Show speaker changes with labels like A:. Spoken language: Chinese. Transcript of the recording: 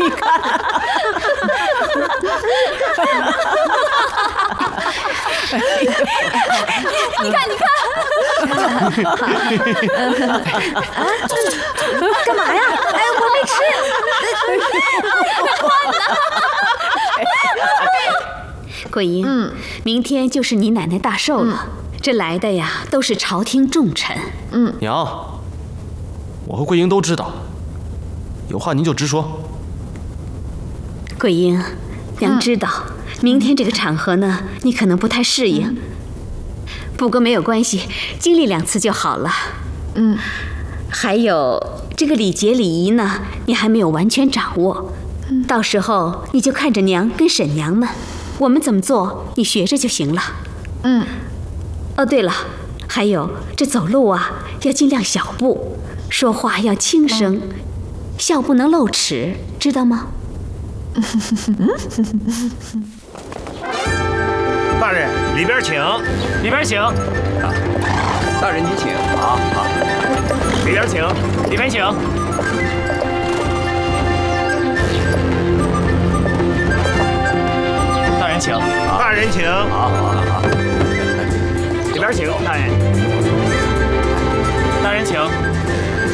A: 你看，你看，
B: 干嘛呀？哎，我没吃。
A: 桂英，明天就是你奶奶大寿了，这来的呀都是朝廷重臣。
C: 娘，我和桂英都知道，有话您就直说。
A: 桂英，娘知道，明天这个场合呢，你可能不太适应。不过没有关系，经历2次就好了。还有这个礼节礼仪呢，你还没有完全掌握。到时候你就看着娘跟婶娘们，我们怎么做，你学着就行了。哦，对了，还有这走路啊，要尽量小步，说话要轻声，笑不能露齿，知道吗？
D: 大人，里边请，
E: 里边请。
F: 大人您请。
D: 好，
E: 里边请，里边请。大人请，
D: 大人请。
F: 好。
E: 里边请，大人。大人请。